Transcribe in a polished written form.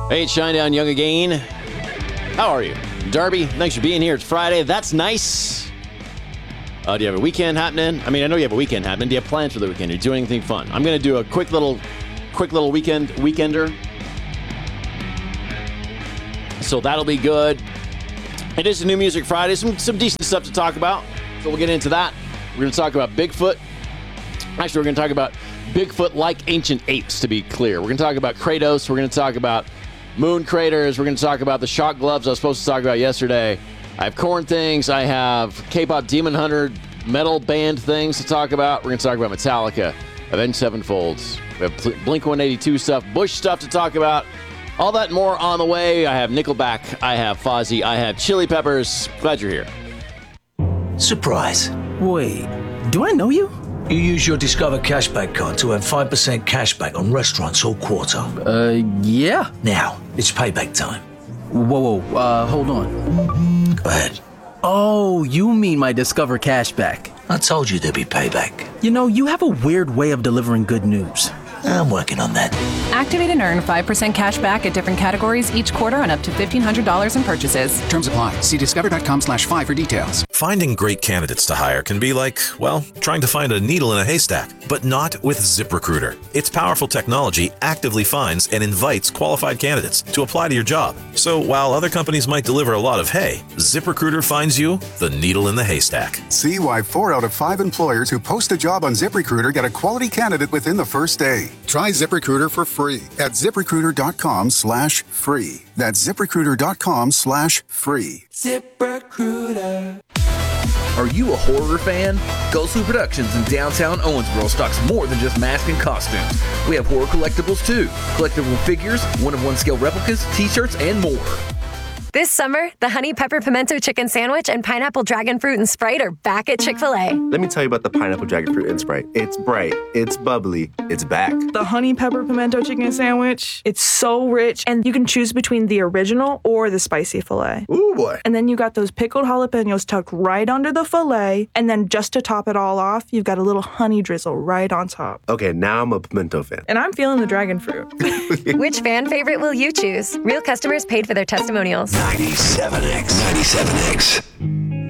Hey, it's Shinedown Young again. How are you? Darby, thanks for being here. It's Friday. That's nice. Do you have a weekend happening? I mean, I know you have a weekend happening. Do you have plans for the weekend? Are you doing anything fun? I'm going to do a quick little weekender. So that'll be good. It is a New Music Friday. Some decent stuff to talk about. So we'll get into that. We're going to talk about Bigfoot. Actually, we're going to talk about Bigfoot like ancient apes, to be clear. We're going to talk about Kratos. We're going to talk about moon craters. We're going to talk about the shock gloves I was supposed to talk about yesterday. I have corn things. I have K-pop Demon Hunter metal band things to talk about. We're going to talk about Metallica, Avenged Sevenfolds. We have Blink-182 stuff, Bush stuff to talk about. All that and more on the way. I have Nickelback. I have Fozzy. I have Chili Peppers. Glad you're here. Surprise. Wait, do I know you? You use your Discover Cashback card to earn 5% cashback on restaurants all quarter. Yeah. Now, it's payback time. Whoa, hold on. Go ahead. Oh, you mean my Discover Cashback. I told you there'd be payback. You know, you have a weird way of delivering good news. I'm working on that. Activate and earn 5% cash back at different categories each quarter on up to $1,500 in purchases. Terms apply. See discover.com/5 for details. Finding great candidates to hire can be like, well, trying to find a needle in a haystack, but not with ZipRecruiter. Its powerful technology actively finds and invites qualified candidates to apply to your job. So while other companies might deliver a lot of hay, ZipRecruiter finds you the needle in the haystack. See why 4 out of 5 employers who post a job on ZipRecruiter get a quality candidate within the first day. Try ZipRecruiter for free at ZipRecruiter.com/free. That's ZipRecruiter.com/free. ZipRecruiter. Are you a horror fan? Ghostly Productions in downtown Owensboro stocks more than just masks and costumes. We have horror collectibles too. Collectible figures, one-of-one scale replicas, t-shirts, and more. This summer, the Honey Pepper Pimento Chicken Sandwich and Pineapple Dragon Fruit and Sprite are back at Chick-fil-A. Let me tell you about the Pineapple Dragon Fruit and Sprite. It's bright, it's bubbly, it's back. The Honey Pepper Pimento Chicken Sandwich, it's so rich, and you can choose between the original or the spicy filet. Ooh, boy. And then you got those pickled jalapenos tucked right under the filet, and then just to top it all off, you've got a little honey drizzle right on top. Okay, now I'm a pimento fan. And I'm feeling the dragon fruit. Which fan favorite will you choose? Real customers paid for their testimonials. 97X.